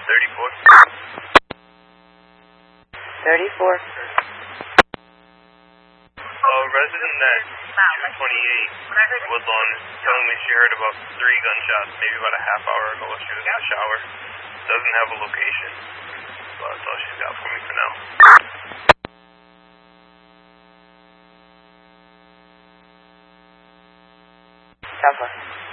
34. 34. Resident at 228 Woodlawn is telling me she heard about 3 gunshots, maybe about a half hour ago while she was in the shower. Doesn't have a location. So that's all she's got for me for now. Alpha.